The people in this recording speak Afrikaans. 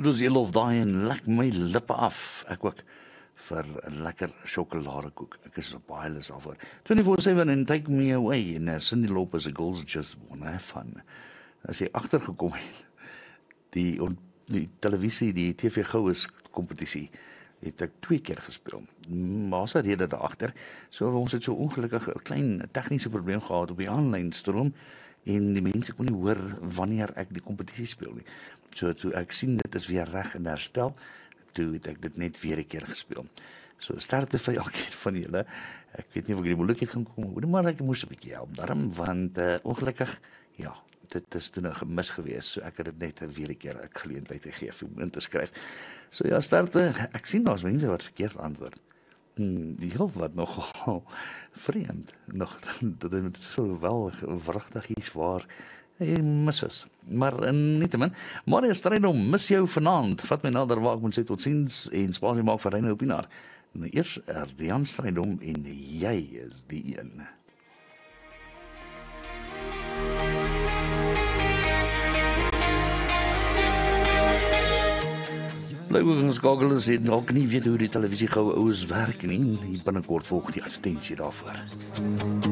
Dit was heel of daai en lek my lippe af. Ek ook vir 'n lekker sjokoladekoek. Ek is op baie lus daarvoor. 24/7 and take me away. En Cyndi Lauper se Girls Just Wanna Have Fun. As jy agtergekom het, die televisie, die TV Goues kompetisie, het ek 2 keer gespeel. Maar se rede daagter, so ons het so ongelukkig 'n klein tegniese probleem gehad op die aanlyn stroom en die mense kon nie hoor wanneer ek die kompetisie speel nie. So toe ek sien dit is weer reg en herstel, toe het ek dit net weer 'n keer gespeel. So sterkte vir elkeen van julle. Ek weet nie of ek die moeilikheid gaan kom, maar ek moes 'n bietjie help daarom, want ongelukkig, ja, dit is toen 'n gemis gewees, so ek het dit net weer 'n keer 'n geleentheid gegee om in te skryf. So ja, sterkte, ek sien daar's mense wat verkeerd antwoord. Die heel wat nogal vreemd, nog dat dit so wel wrigtig is waar hy mis is. Maar nietemin, Maria Strydom, mis jou vanaand. Vat my nader waar ek moet sê totsiens en spasie maak vir Reine Opinaar. Nou eers Rian Strydom en jy is die een. Bly ook geskakel is en dalk nie weet hoe die televisie goue oues werk nie. Binnekort volg die advertensie daarvoor.